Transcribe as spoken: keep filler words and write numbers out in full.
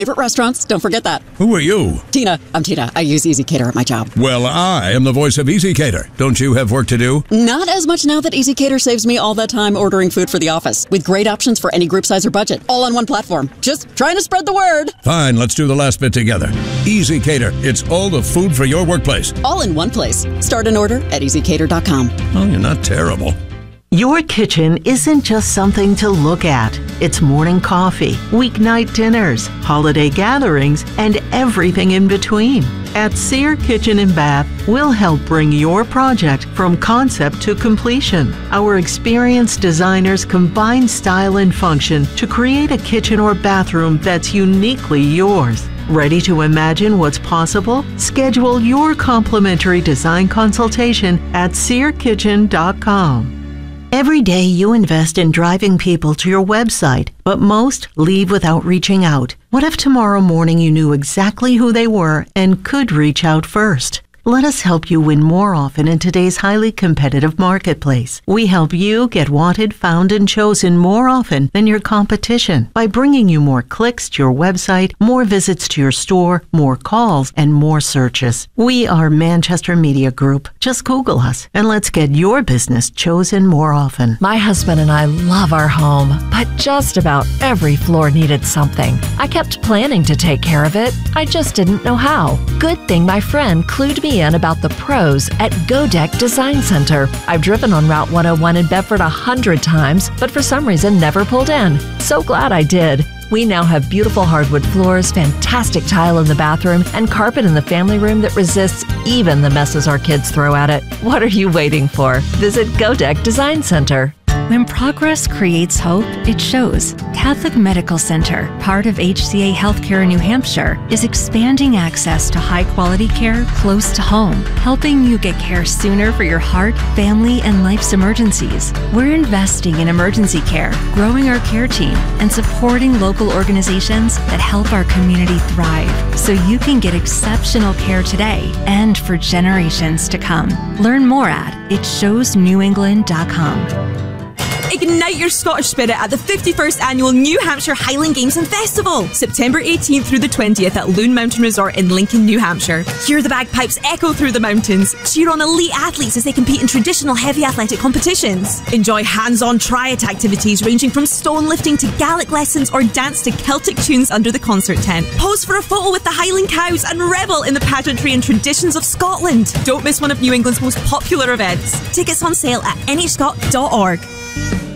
Favorite restaurants, don't forget that. Who are you? Tina. I'm Tina. I use EasyCater at my job. Well, I am the voice of EasyCater. Don't you have work to do? Not as much now that EasyCater saves me all that time ordering food for the office. With great options for any group size or budget. All on one platform. Just trying to spread the word. Fine, let's do the last bit together. EasyCater. It's all the food for your workplace. All in one place. Start an order at easy cater dot com. Oh, you're not terrible. Your kitchen isn't just something to look at. It's morning coffee, weeknight dinners, holiday gatherings, and everything in between. At Sear Kitchen and Bath, we'll help bring your project from concept to completion. Our experienced designers combine style and function to create a kitchen or bathroom that's uniquely yours. Ready to imagine what's possible? Schedule your complimentary design consultation at sear kitchen dot com. Every day you invest in driving people to your website, but most leave without reaching out. What if tomorrow morning you knew exactly who they were and could reach out first? Let us help you win more often in today's highly competitive marketplace. We help you get wanted, found, and chosen more often than your competition by bringing you more clicks to your website, more visits to your store, more calls, and more searches. We are Manchester Media Group. Just Google us and let's get your business chosen more often. My husband and I love our home, but just about every floor needed something. I kept planning to take care of it. I just didn't know how. Good thing my friend clued me in about the pros at Godeck Design Center. I've driven on Route one oh one in Bedford a hundred times, but for some reason never pulled in. So glad I did. We now have beautiful hardwood floors, fantastic tile in the bathroom, and carpet in the family room that resists even the messes our kids throw at it. What are you waiting for? Visit Godeck Design Center. When progress creates hope, it shows. Catholic Medical Center, part of H C A Healthcare in New Hampshire, is expanding access to high-quality care close to home, helping you get care sooner for your heart, family, and life's emergencies. We're investing in emergency care, growing our care team, and supporting local organizations that help our community thrive, so you can get exceptional care today and for generations to come. Learn more at it shows new england dot com. Ignite your Scottish spirit at the fifty-first Annual New Hampshire Highland Games and Festival, September eighteenth through the twentieth at Loon Mountain Resort in Lincoln, New Hampshire. Hear the bagpipes echo through the mountains. Cheer on elite athletes as they compete in traditional heavy athletic competitions. Enjoy hands-on triad activities ranging from stone lifting to Gaelic lessons or dance to Celtic tunes under the concert tent. Pose for a photo with the Highland Cows and revel in the pageantry and traditions of Scotland. Don't miss one of New England's most popular events. Tickets on sale at n h scot dot org.